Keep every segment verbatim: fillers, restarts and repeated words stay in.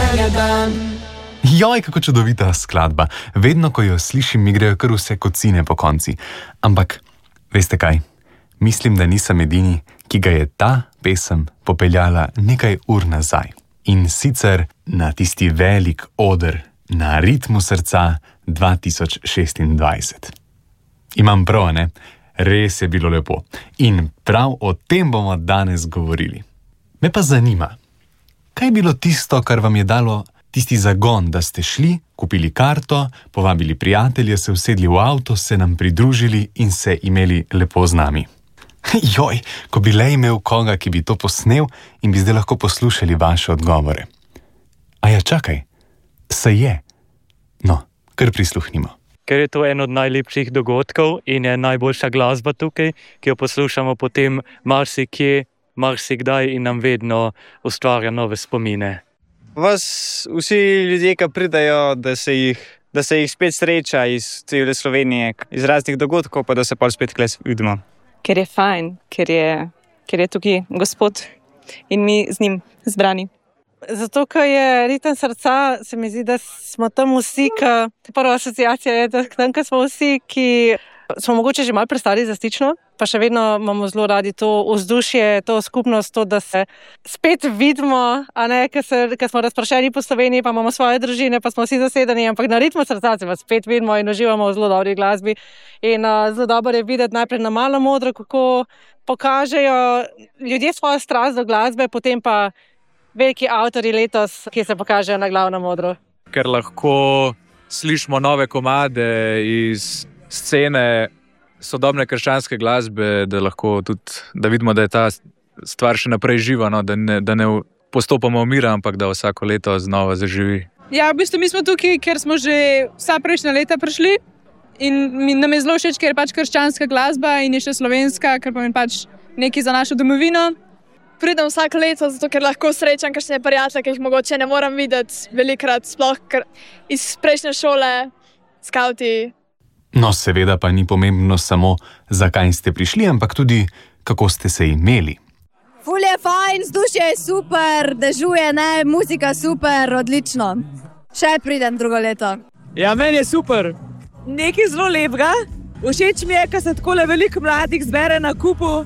veselja dan. Joj, kako čudovita skladba. Vedno, ko jo slišim, mi grejo kar vse kocine po konci. Ampak, veste kaj? Mislim, da nisem edini, ki ga je ta pesem popeljala nekaj ur nazaj. In sicer na tisti velik oder na Ritmu srca dva tisoč šestindvajset. Imam prav, ne? Res je bilo lepo. In prav o tem bomo danes govorili. Me pa zanima, kaj je bilo tisto, kar vam je dalo tisti zagon, da ste šli, kupili karto, povabili prijatelje, se usedli v avto, se nam pridružili in se imeli lepo z nami. Joj, ko bi le imel koga, ki bi to posnel in bi zdaj lahko poslušali vaše odgovore. A ja, čakaj, se je. No, kar prisluhnimo. Ker je to en od najlepših dogodkov in je najboljša glasba tukaj, ki jo poslušamo potem marsikje, marsikdaj in nam vedno ustvarja nove spomine. Vas vsi ljudje, ki pridajo, da se jih, da se jih spet sreča iz cele Slovenije, iz raznih dogodkov, pa da se pa spet kles vidimo. Ker je fajn, ker je, ker je tukaj gospod in mi z njim zbrani. Zato, ker je ritem srca, se mi zdi, da smo tam vsi, ki, prva asociacija je, da tam, ki smo vsi, ki smo mogoče že malo prestali za stično, pa še vedno imamo zelo radi to vzdušje, to skupnost, to, da se spet vidimo, a ne, ker smo razprošeni po Sloveniji, pa imamo svoje družine, pa smo vsi zasedeni, ampak na Ritmu srca se vas spet vidimo in uživamo v zelo dobri glasbi. In uh, zelo dobro je videti najprej na Malem odru, kako pokažejo ljudje svojo strast do glasbe, potem pa veliki avtorji letos, ki se pokažejo na Glavnem odru. Ker lahko slišimo nove komade iz scene sodobne krščanske glasbe, da lahko tudi, da vidimo, da je ta stvar še naprej živa, no? da, ne, da ne postopoma umira, ampak da vsako leto znova zaživi. Ja, v bistvu mi smo tukaj, ker smo že vsa prejšnja leta prišli in mi, nam je zelo všeč, ker je pač krščanska glasba in je še slovenska, ker pa je pač nekaj za našo domovino. Pridem vsako leto, zato ker lahko srečam kakšne prijatelje, ki jih mogoče ne moram videti velikrat, sploh iz prejšnje šole, skauti. No, seveda pa ni pomembno samo, zakaj ste prišli, ampak tudi, kako ste se imeli. Ful je fajn, vzdušje je super, dežuje, ne, muzika super, odlično. Še pridem drugo leto. Ja, meni je super. Nekaj zelo lepega. Všeč mi je, ker se takole veliko mladih zbere na kupu,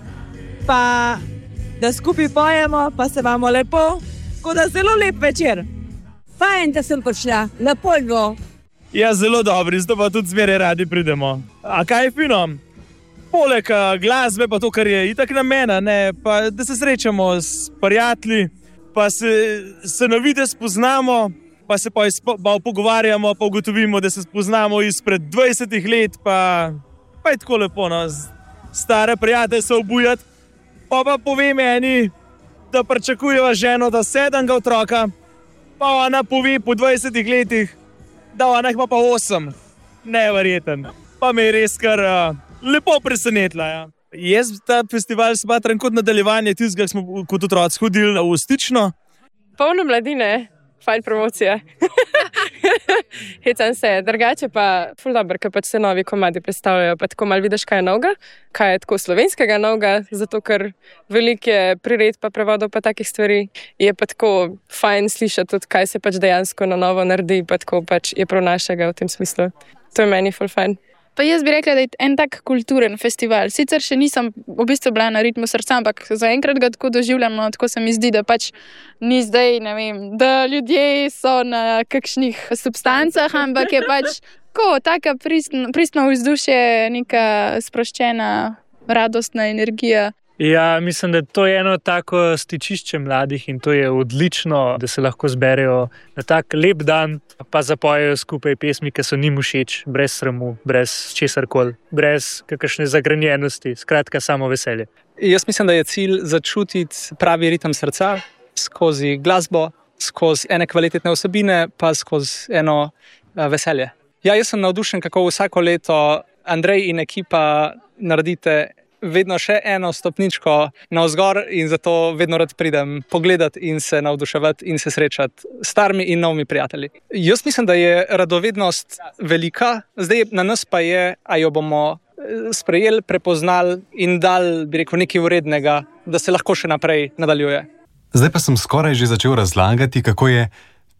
pa da skupaj pojemo, pa se imamo lepo. Tako da zelo lep večer. Fajn, da sem prišla, lepo je bilo. Ja, zelo dobri, zato pa tudi zmeraj radi pridemo. A kaj je fino? Poleg glasbe pa to, kar je itak namena, ne, pa da se srečamo s prijatelji, pa se, se na vide spoznamo, pa se pa, izpo, pa pogovarjamo, pa ugotovimo, da se spoznamo izpred dvajsetih let, pa, pa je tako lepo, no, stare prijatelje se obujati, pa pa pove meni, da pričakujeva ženo, da sedmega otroka, pa ona pove po dvajsetih letih, da ona ima pa osem. Neverjeten. Pa me je res kar uh, lepo presenetila. Ja. Jaz ta festival smatram kot nadaljevanje tistega, ki smo kot otroci hodili v Stično. Polno mladine, fajn promocija. Hecam se, drugače pa ful dobro, ker pač se novi komadi predstavljajo, pa tako malo vidiš, kaj je novega, kaj je tako slovenskega novega, zato ker veliko je prired pa prevodov pa takih stvari. Je pa tako fajn slišati tudi, kaj se pač dejansko na novo naredi, pa tako pač je prav našega v tem smislu. To je meni ful fajn. Pa jaz bi rekla, da je en tak kulturen festival. Sicer še nisem v bistvu bila na Ritmu srca, ampak zaenkrat ga tako doživljam, no, tako se mi zdi, da pač ni zdaj, ne vem, da ljudje so na kakšnih substancah, ampak je pač ko, taka pristno, pristno vzdušje, neka sproščena, radostna energija. Ja, mislim, da to je eno tako stičišče mladih in to je odlično, da se lahko zberejo na tak lep dan, pa zapojejo skupaj pesmi, ki so njim všeč, brez sramu, brez česarkoli, brez kakšne zagrenjenosti, skratka samo veselje. Jaz mislim, da je cilj začutiti pravi ritem srca skozi glasbo, skozi ene kvalitetne osebine, pa skozi eno veselje. Ja, jaz sem navdušen, kako vsako leto Andrej in ekipa naredite vedno še eno stopničko navzgor in zato vedno rad pridem pogledati in se navduševati in se srečati s starimi in novimi prijatelji. Jaz mislim, da je radovednost velika, zdaj na nas pa je, a jo bomo sprejeli, prepoznali in dali, bi rekel, nekaj vrednega, da se lahko še naprej nadaljuje. Zdaj pa sem skoraj že začel razlagati, kako je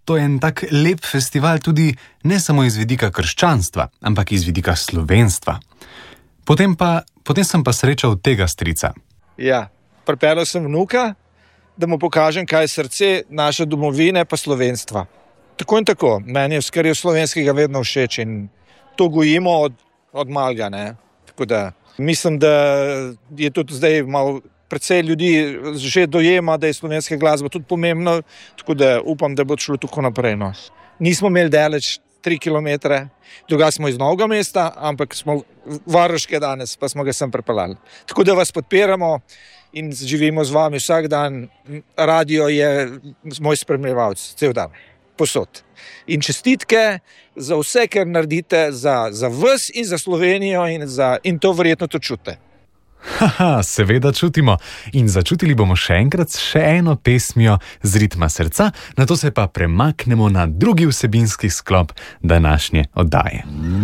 to je en tak lep festival tudi ne samo iz vidika krščanstva, ampak iz vidika slovenstva. Potem, pa, potem sem pa srečal tega strica. Ja, pripeljal sem vnuka, da mu pokažem, kaj je srce naše domovine pa slovenstva. Tako in tako, meni je vskarjo slovenskega vedno všeč in to gojimo od, od malga, ne. Tako da mislim, da je tudi zdaj malo precej ljudi že dojema, da je slovenska glasba tudi pomembna, tako da upam, da bo šlo tako naprej. No. Nismo imeli daleč tri kilometre, drugače smo iz Novega mesta, ampak smo Varoške danes, pa smo ga sem pripeljali. Tako da vas podpiramo in živimo z vami vsak dan. Radio je moj spremljevalec, cel dan, posod. In čestitke za vse, kar naredite za, za vas in za Slovenijo in, za, in to verjetno to čute. Haha, seveda čutimo. In začutili bomo še enkrat s še eno pesmijo z ritma srca, nato se pa premaknemo na drugi vsebinski sklop današnje oddaje.